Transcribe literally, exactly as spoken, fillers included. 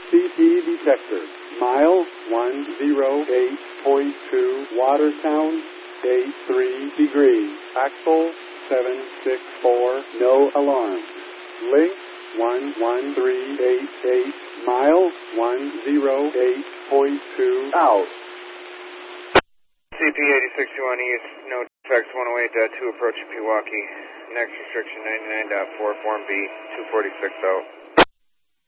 C P detector. Mile one oh eight point two, Watertown, eight three degrees. Axle seven six four, no alarm. Link one one three eight eight, mile one oh eight point two, out. C P eighty sixty-one East, no tracks one oh eight point two approaching Pewaukee. Next restriction ninety-nine point four, Form B, two forty-six out.